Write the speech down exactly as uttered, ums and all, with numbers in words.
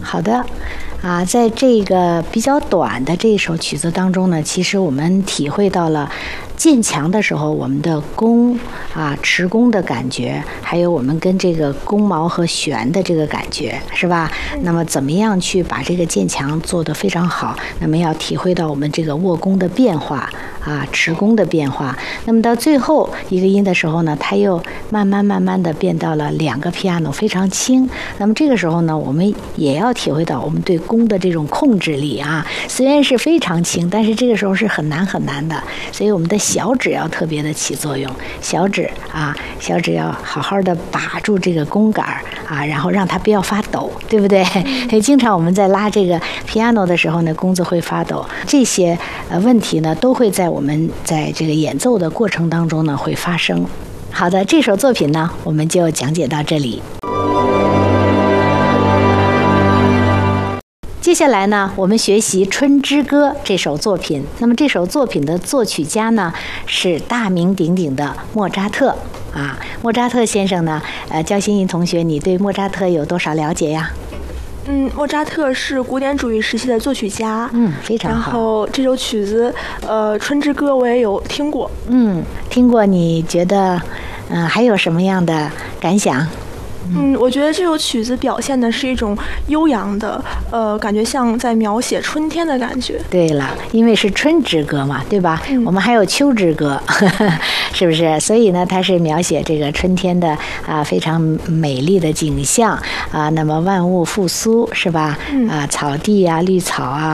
好的。啊，在这个比较短的这一首曲子当中呢，其实我们体会到了渐强的时候我们的弓啊持弓的感觉，还有我们跟这个弓毛和弦的这个感觉，是吧？那么怎么样去把这个渐强做得非常好？那么要体会到我们这个握弓的变化啊，持弓的变化。那么到最后一个音的时候呢，它又慢慢慢慢的变到了两个 piano 非常轻。那么这个时候呢，我们也要体会到我们对弓的这种控制力啊，虽然是非常轻，但是这个时候是很难很难的，所以我们的小指要特别的起作用，小指啊，小指要好好的把住这个弓杆啊，然后让它不要发抖，对不对？所以经常我们在拉这个 piano 的时候呢，弓子会发抖，这些呃问题呢，都会在我们在这个演奏的过程当中呢会发生。好的，这首作品呢，我们就讲解到这里。接下来呢，我们学习《春之歌》这首作品。那么这首作品的作曲家呢是大名鼎鼎的莫扎特啊。莫扎特先生呢，呃，焦欣怡同学，你对莫扎特有多少了解呀？ 嗯，莫扎特是古典主义时期的作曲家， 嗯，非常好。 然后这首曲子，呃，《春之歌》我也有听过。 嗯，听过，你觉得，嗯、呃，还有什么样的感想？ 嗯，我觉得这首曲子表现的是一种悠扬的，呃，感觉像在描写春天的感觉。 对了，因为是春之歌嘛，对吧？嗯、我们还有秋之歌，呵呵，是不是？所以呢，它是描写这个春天的啊非常美丽的景象啊，那么万物复苏，是吧？嗯、啊，草地啊，绿草啊。